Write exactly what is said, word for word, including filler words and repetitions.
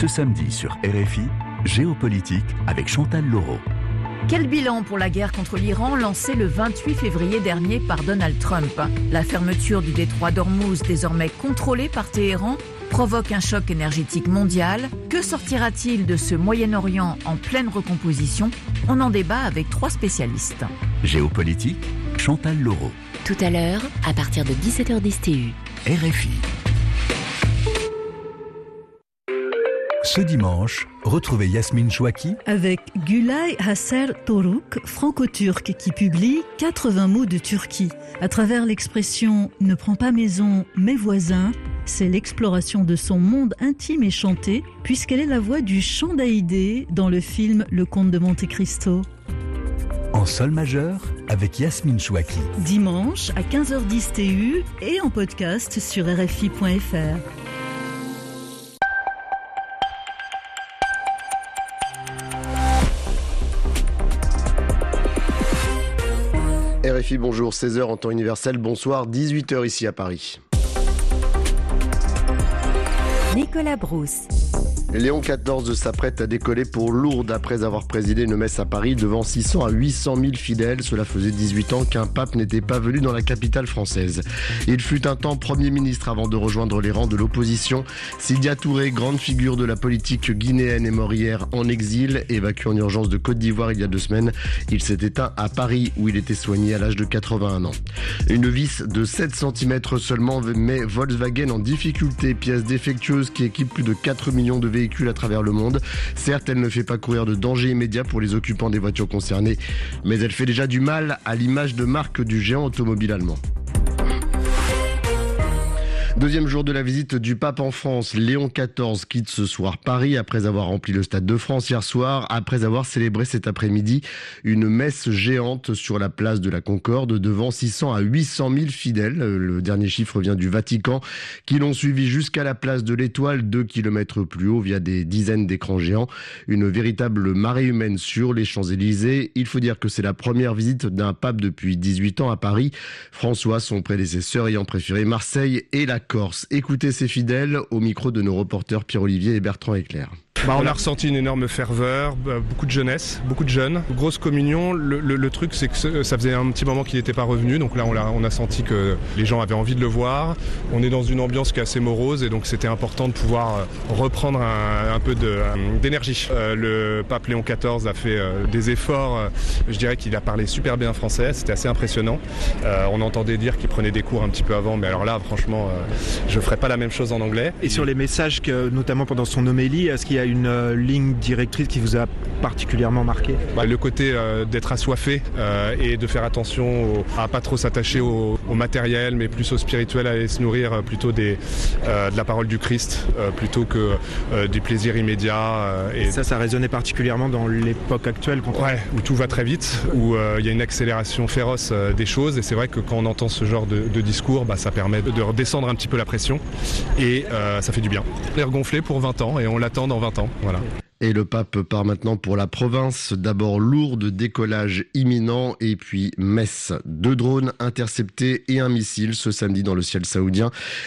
Ce samedi sur R F I, Géopolitique avec Chantal Laureau. Quel bilan pour la guerre contre l'Iran lancée le vingt-huit février dernier par Donald Trump? La fermeture du détroit d'Ormuz, désormais contrôlé par Téhéran, provoque un choc énergétique mondial. Que sortira-t-il de ce Moyen-Orient en pleine recomposition? On en débat avec trois spécialistes. Géopolitique, Chantal Laureau. Tout à l'heure, à partir de dix-sept heures dix T U. R F I. Ce dimanche, retrouvez Yasmine Chouaki avec Gülay Hasser Toruk, franco-turc, qui publie quatre-vingts mots de Turquie. À travers l'expression « ne prends pas maison, mais voisin », c'est l'exploration de son monde intime et chanté, puisqu'elle est la voix du chant d'Haïdé dans le film Le Comte de Monte Cristo. En sol majeur avec Yasmine Chouaki. Dimanche à quinze heures dix T U et en podcast sur R F I point F R. R F I, bonjour, seize heures en temps universel, bonsoir, dix-huit heures ici à Paris. Nicolas Brousse. Léon quatorze s'apprête à décoller pour Lourdes après avoir présidé une messe à Paris devant six cents à huit cent mille fidèles. Cela faisait dix-huit ans qu'un pape n'était pas venu dans la capitale française. Il fut un temps Premier ministre avant de rejoindre les rangs de l'opposition. Sidia Touré, grande figure de la politique guinéenne, est mort hier en exil. Évacué en urgence de Côte d'Ivoire il y a deux semaines, il s'est éteint à Paris où il était soigné à l'âge de quatre-vingt-un ans. Une vis de sept centimètres seulement met Volkswagen en difficulté. Pièce défectueuse qui équipe plus de quatre millions de véhicules à travers le monde. Certes, elle ne fait pas courir de danger immédiat pour les occupants des voitures concernées, mais elle fait déjà du mal à l'image de marque du géant automobile allemand. Deuxième jour de la visite du pape en France, Léon quatorze quitte ce soir Paris après avoir rempli le Stade de France hier soir, après avoir célébré cet après-midi une messe géante sur la place de la Concorde devant six cents à huit cent mille fidèles. Le dernier chiffre vient du Vatican, qui l'ont suivi jusqu'à la place de l'Étoile, deux kilomètres plus haut via des dizaines d'écrans géants. Une véritable marée humaine sur les Champs-Élysées. Il faut dire que c'est la première visite d'un pape depuis dix-huit ans à Paris. François, son prédécesseur, ayant préféré Marseille et la Corse. Écoutez ces fidèles au micro de nos reporters Pierre-Olivier et Bertrand Éclair. Bah, on a ressenti une énorme ferveur, beaucoup de jeunesse, beaucoup de jeunes, grosse communion. Le, le, le truc, c'est que ça faisait un petit moment qu'il n'était pas revenu, donc là on a, on a senti que les gens avaient envie de le voir. On est dans une ambiance qui est assez morose et donc c'était important de pouvoir reprendre un, un peu de, d'énergie. Euh, le pape Léon quatorze a fait euh, des efforts, euh, je dirais qu'il a parlé super bien français, c'était assez impressionnant. Euh, on entendait dire qu'il prenait des cours un petit peu avant, mais alors là franchement, euh, je ne ferais pas la même chose en anglais. Et sur les messages, que, notamment pendant son homélie, est-ce qu'il y a une euh, ligne directrice qui vous a particulièrement marqué? Bah, le côté euh, d'être assoiffé euh, et de faire attention au, à pas trop s'attacher au, au matériel, mais plus au spirituel, à aller se nourrir euh, plutôt des, euh, de la parole du Christ, euh, plutôt que euh, du plaisir immédiat. Euh, et ça, ça résonnait particulièrement dans l'époque actuelle. Ouais, où tout va très vite, où il euh, y a une accélération féroce euh, des choses, et c'est vrai que quand on entend ce genre de, de discours, bah, ça permet de, de redescendre un petit peu la pression, et euh, ça fait du bien. On est regonflé pour vingt ans, et on l'attend dans vingt ans. Voilà. Et le pape part maintenant pour la province. D'abord Lourdes, décollage imminent, et puis Metz. Deux drones interceptés et un missile ce samedi dans le ciel saoudien.